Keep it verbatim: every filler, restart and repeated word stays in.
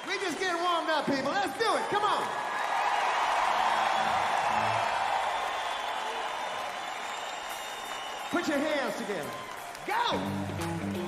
We just getting warmed up, people. Let's do it. Come on. Put your hands together. Go!